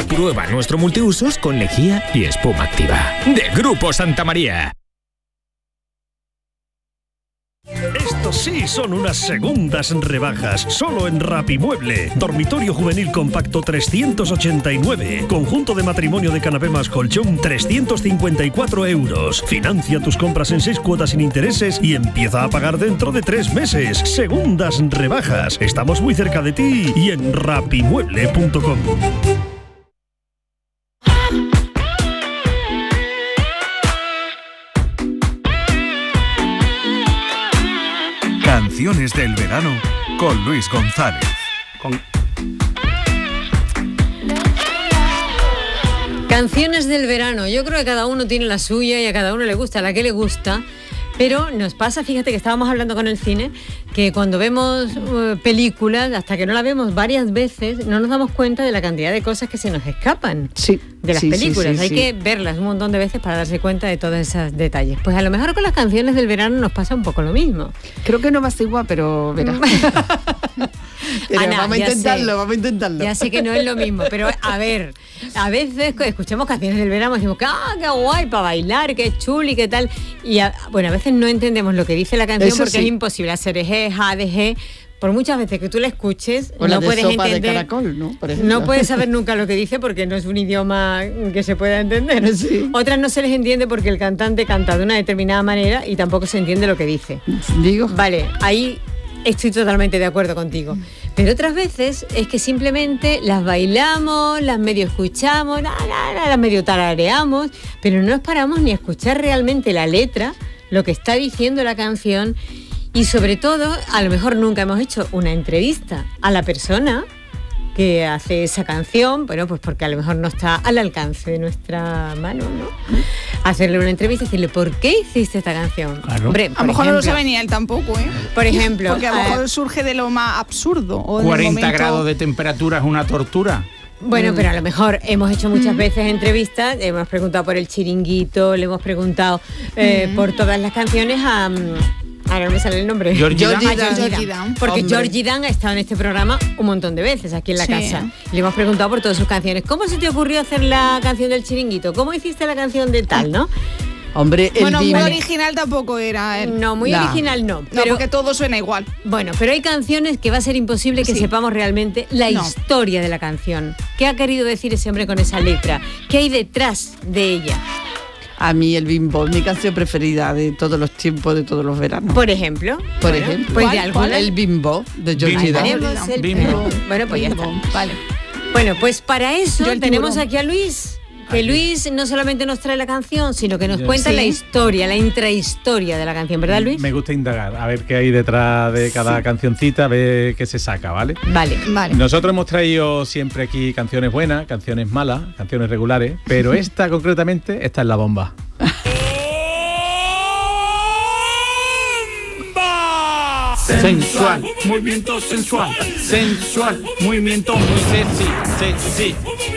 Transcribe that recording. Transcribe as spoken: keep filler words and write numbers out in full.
Prueba nuestro multiusos con lejía y espuma activa. De Grupo Santa María. Estos sí son unas segundas rebajas, solo en Rapimueble. Dormitorio juvenil compacto trescientos ochenta y nueve. Conjunto de matrimonio de canapé más colchón trescientos cincuenta y cuatro euros. Financia tus compras en seis cuotas sin intereses y empieza a pagar dentro de tres meses. Segundas rebajas. Estamos muy cerca de ti y en rapimueble punto com. Canciones del verano con Luis González. Con... Canciones del verano. Yo creo que cada uno tiene la suya y a cada uno le gusta la que le gusta. Pero nos pasa, fíjate que estábamos hablando con el cine, que cuando vemos uh, películas, hasta que no la vemos varias veces, no nos damos cuenta de la cantidad de cosas que se nos escapan sí, de las sí, películas. Sí, sí, Hay sí. que verlas un montón de veces para darse cuenta de todos esos detalles. Pues a lo mejor con las canciones del verano nos pasa un poco lo mismo. Creo que no va a ser igual, pero verás. Pero Ana, vamos a intentarlo, sé, vamos a intentarlo. Ya sé que no es lo mismo, pero a ver, a veces escuchamos canciones del verano y decimos que ah, qué guay para bailar, qué chuli, qué tal. Y a, bueno, a veces no entendemos lo que dice la canción. Eso porque sí. Es imposible hacer G, ja, de G. Por muchas veces que tú la escuches, o no la de puedes sopa entender. De caracol, ¿no? Por no puedes saber nunca lo que dice porque no es un idioma que se pueda entender. Sí. Otras no se les entiende porque el cantante canta de una determinada manera y tampoco se entiende lo que dice. Digo. Vale, ahí estoy totalmente de acuerdo contigo. Pero otras veces es que simplemente las bailamos, las medio escuchamos, la, la, la, las medio tarareamos, pero no nos paramos ni a escuchar realmente la letra, lo que está diciendo la canción. Y sobre todo, a lo mejor nunca hemos hecho una entrevista a la persona que hace esa canción, bueno, pues porque a lo mejor no está al alcance de nuestra mano, ¿no? Hacerle una entrevista y decirle, ¿por qué hiciste esta canción? Claro. Hombre, a lo mejor ejemplo, no lo sabe ni él tampoco, ¿eh? Por ejemplo. Porque a lo mejor eh, surge de lo más absurdo. O cuarenta momento... grados de temperatura es una tortura. Bueno, pero a lo mejor hemos hecho muchas veces entrevistas, hemos preguntado por el Chiringuito, le hemos preguntado eh, mm. por todas las canciones a... Ahora no me sale el nombre. Georgie Dan. Ah, Georgie Dan. Dan. Porque Hombre. Georgie Dan ha estado en este programa un montón de veces aquí en la sí. casa. Le hemos preguntado por todas sus canciones. ¿Cómo se te ocurrió hacer la canción del Chiringuito? ¿Cómo hiciste la canción de tal, no? Hombre, el bueno, muy vale. original tampoco era él. No, muy no. original no. Pero, no, porque todo suena igual. Bueno, pero hay canciones que va a ser imposible que sí. sepamos realmente la no. historia de la canción. ¿Qué ha querido decir ese hombre con esa letra? ¿Qué hay detrás de ella? A mí el Bimbo, mi canción preferida de todos los tiempos, de todos los veranos. Por ejemplo. Por bueno, ejemplo. Pues ¿Cuál, cuál? El Bimbo de Georgie Dan. El... Bimbo. Bueno, pues Bimbo. ya está. Vale. Bueno, pues para eso Yo tenemos aquí a Luis. Que Luis no solamente nos trae la canción, sino que nos cuenta sí. la historia, la intrahistoria de la canción, ¿verdad, Luis? Me gusta indagar, a ver qué hay detrás de cada sí. cancioncita, a ver qué se saca, ¿vale? Vale, vale. Nosotros hemos traído siempre aquí canciones buenas, canciones malas, canciones regulares, pero esta concretamente, esta es la bomba. Sensual, movimiento sensual, sensual, movimiento muy sexy, sexy.